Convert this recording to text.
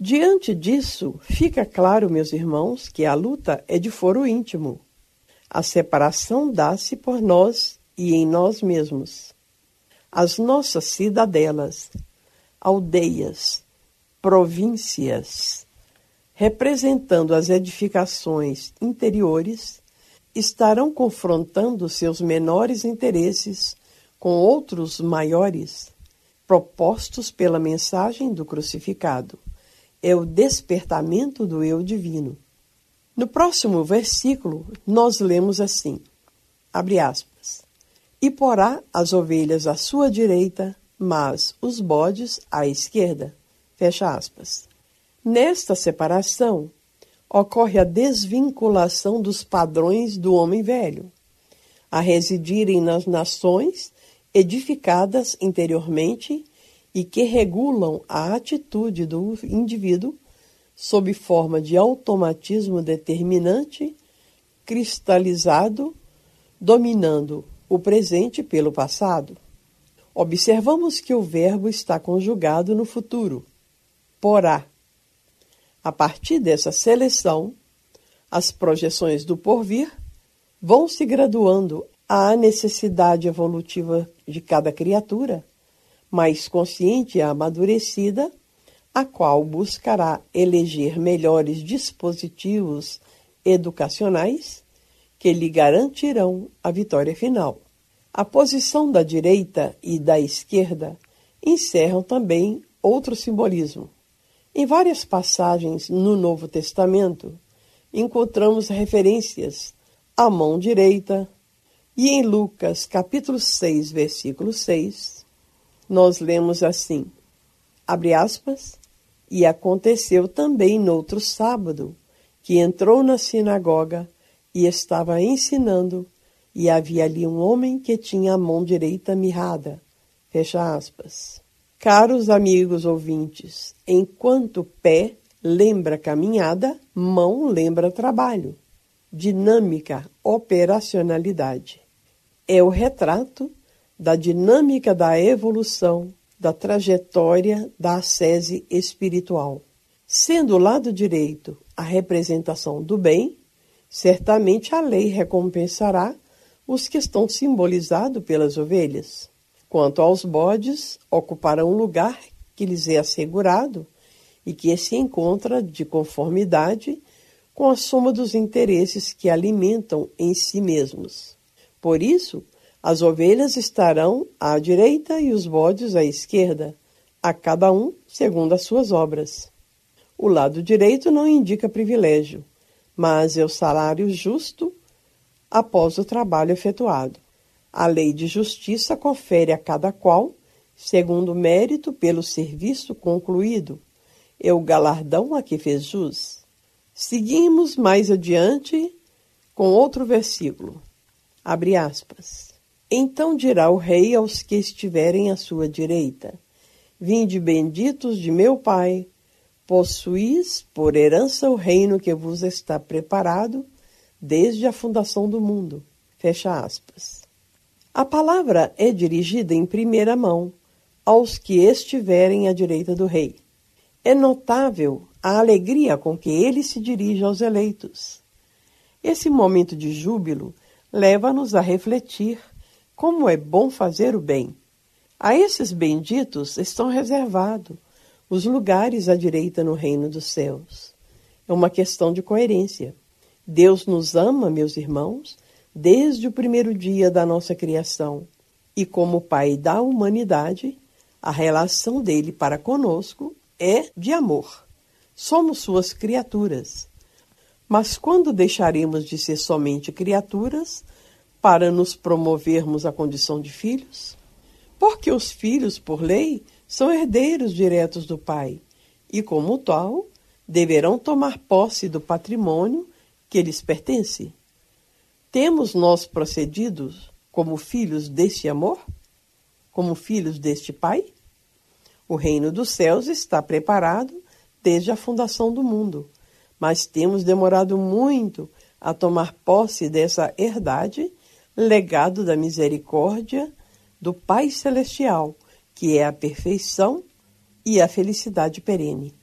Diante disso, fica claro, meus irmãos, que a luta é de foro íntimo. A separação dá-se por nós e em nós mesmos. As nossas cidadelas, aldeias, províncias, representando as edificações interiores, estarão confrontando seus menores interesses com outros maiores, propostos pela mensagem do crucificado. É o despertamento do eu divino. No próximo versículo, nós lemos assim, abre aspas, e porá as ovelhas à sua direita, mas os bodes à esquerda, fecha aspas. Nesta separação, ocorre a desvinculação dos padrões do homem velho, a residirem nas nações edificadas interiormente e que regulam a atitude do indivíduo sob forma de automatismo determinante, cristalizado, dominando o presente pelo passado. Observamos que o verbo está conjugado no futuro, porá. A partir dessa seleção, as projeções do porvir vão se graduando à necessidade evolutiva de cada criatura, mais consciente e amadurecida, a qual buscará eleger melhores dispositivos educacionais que lhe garantirão a vitória final. A posição da direita e da esquerda encerram também outro simbolismo. Em várias passagens no Novo Testamento, encontramos referências à mão direita, e em Lucas, capítulo 6, versículo 6, nós lemos assim, abre aspas, e aconteceu também noutro sábado, que entrou na sinagoga e estava ensinando, e havia ali um homem que tinha a mão direita mirrada, fecha aspas. Caros amigos ouvintes, enquanto pé lembra caminhada, mão lembra trabalho, dinâmica, operacionalidade. É o retrato da dinâmica da evolução, da trajetória da ascese espiritual. Sendo o lado direito a representação do bem, certamente a lei recompensará os que estão simbolizados pelas ovelhas. Quanto aos bodes, ocuparão um lugar que lhes é assegurado e que se encontra de conformidade com a soma dos interesses que alimentam em si mesmos. Por isso, as ovelhas estarão à direita e os bodes à esquerda, a cada um segundo as suas obras. O lado direito não indica privilégio, mas é o salário justo após o trabalho efetuado. A lei de justiça confere a cada qual, segundo o mérito pelo serviço concluído, é o galardão a que fez jus. Seguimos mais adiante com outro versículo. Abre aspas. Então dirá o rei aos que estiverem à sua direita, vinde benditos de meu Pai, possuís por herança o reino que vos está preparado desde a fundação do mundo. Fecha aspas. A palavra é dirigida em primeira mão aos que estiverem à direita do rei. É notável a alegria com que ele se dirige aos eleitos. Esse momento de júbilo leva-nos a refletir como é bom fazer o bem. A esses benditos estão reservados os lugares à direita no reino dos céus. É uma questão de coerência. Deus nos ama, meus irmãos, desde o primeiro dia da nossa criação. E como Pai da humanidade, a relação dele para conosco é de amor. Somos suas criaturas. Mas quando deixaremos de ser somente criaturas para nos promovermos à condição de filhos? Porque os filhos, por lei, são herdeiros diretos do Pai e, como tal, deverão tomar posse do patrimônio que lhes pertence. Temos nós procedido como filhos deste amor? Como filhos deste Pai? O reino dos céus está preparado desde a fundação do mundo, mas temos demorado muito a tomar posse dessa herdade, legado da misericórdia do Pai Celestial, que é a perfeição e a felicidade perene.